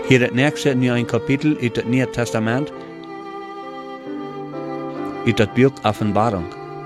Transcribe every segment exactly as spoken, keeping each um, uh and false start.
Hier het nächste nu een kapitel uit het Nieuwe Testament, uit het boek Offenbarung.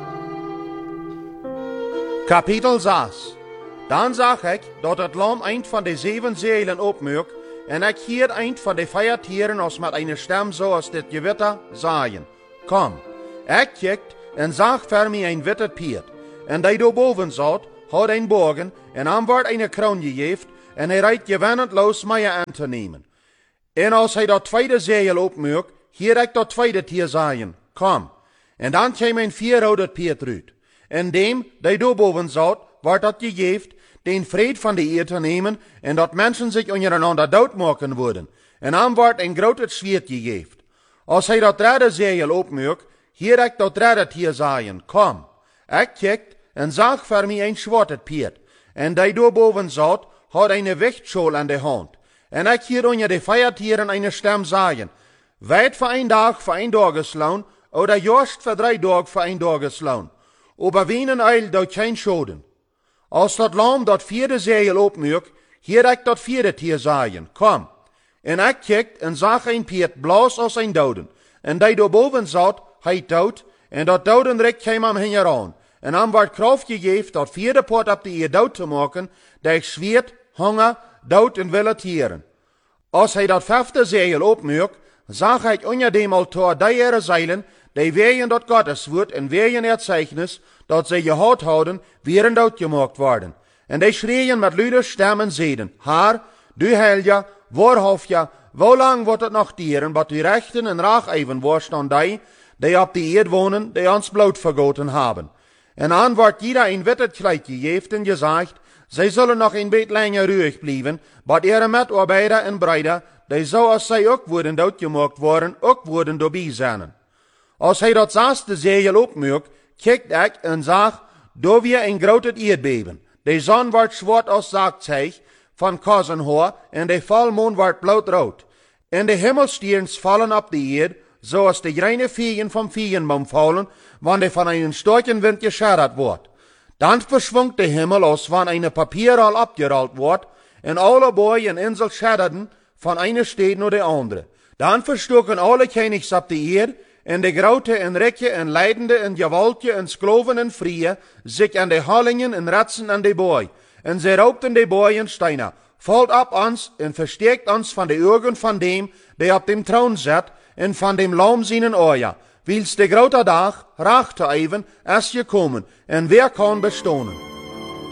Kapitel zes. Dan zag ik dat het lam eind van de zeven zeilen opmuk, en ik hier eind van de vijftieren als met een stem zoals dit gewitter zaaien. Kom, ik kikt en zag voor mij een witte piet, en die daarboven zat, had een bogen, en hem werd een kroon gegeven, en hij rijdt gewennend los mij aan te nemen. En als hij dat tweede zeil opmuk, hier ik dat tweede tier zaaien. Kom, en dan kwam een vierhouderd piet uit. En dem, die daarboven zat, werd dat gegeven, den vrede van de eer te nemen, en dat mensen zich ondereinander doodmaken worden. En hem werd een groot zwaard gegeven. Als hij dat derde zeil opmuk, hier ik dat derde tier zaaien. Kom, ik kikt en zag voor mij een zwarte piet. En die daarboven zat, had een wichtschool aan de hand. En ik hier onder de vijftieren een stem zaaien. Wijd voor een dag voor een dag geslaan, oder juist voor drie dagen voor een dag geslaan. Aber wenen eil dat geen schoden. Als dat lam dat vierde zeil opmuk, hier ik dat vierde tier zaaien. Kom. En ik kikt en zag een piet blaas als een doden. En die daarboven zat, hij dood, en dat dodenrijk kwam hem heen aan. En hem werd kracht gegeven dat vierde pot op de eer dood te maken, dat ik zweert, honger, dood en wilde tieren. Als hij dat vijfde zeil opmuk, zag ik onder dem altaar die zeilen, die wegen dat Gottes woord en wegen het zeichnis, dat zij gehoud houden, wären doodgemaakt worden. En die schreeuwen met luide stemmen zeiden, Haar, du heilige, waarhofja, hoe lang wordt het nog dieren, wat u rechten en raag even worst aan die, die op de eerd wonen, die ons bloed vergoten hebben. En aan wordt jeder een witte kleid gegeven en gezegd, zij zullen nog een beetje langer ruhig blijven, maar ihre metarbeider en breider, die zoals zij ook worden doodgemaakt worden, ook worden daarbij zijn. Als hij dat zesde zeil opmuk, kikt ik en zag, door weer een groot eerdbeben. De zon wordt zwart als zaakzeig van kozenhoor, en de volmond wordt bloedrood. En de hemelsterns vallen op de eerd, zoals de reine vegen vom veenboom vallen, wanneer van een storchen wind geschadderd wordt. Dan verschwingt de hemel, als van een papierrol abgerold wordt, en alle boy en insel schadderden van een stad naar de andere. Dan verstoken alle kenigs op de eerd, en de grote en rijke en leidende en gewaltje en skloven en vrije, zich aan de hallingen en ratsen aan de boy. En zij roopten de boy en steiner, valt op ons en versteekt ons van de ogen van dem, die op dem troon zit, en van dem lam zijn oor. Wils de grote dag, raag te even, is gekomen, en wer kan bestonen.